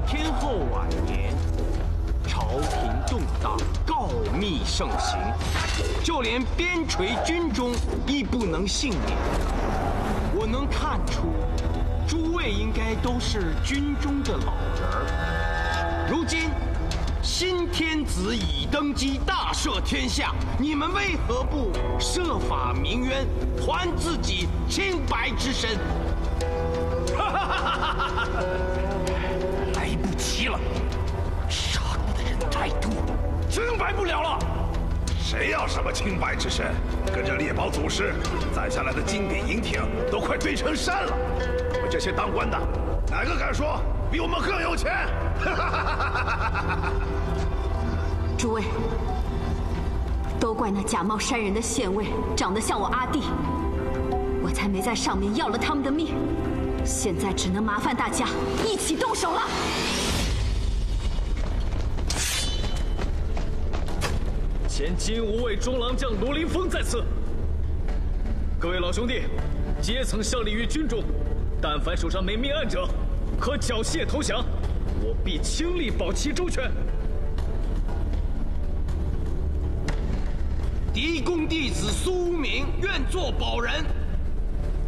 天后晚年，朝廷动荡，告密盛行，就连边陲军中亦不能幸免。我能看出，诸位应该都是军中的老人儿。如今新天子已登基，大赦天下，你们为何不设法鸣冤，还自己清白之身？ 来不及了，杀你的人太多，清白不了了。 谁要什么清白之身？跟着猎豹祖师攒下来的金典银艇都快堆成山了。我们这些当官的，哪个敢说比我们更有钱？ 诸位，都怪那假冒山人的县尉长得像我阿弟，我才没在上面要了他们的命。现在只能麻烦大家一起动手了。 前金吾卫中郎将卢凌风在此。各位老兄弟，皆曾效力于军中，但凡手上没命案者，可缴械投降，我必倾力保其周全。 嫡公弟子苏无名愿做保人。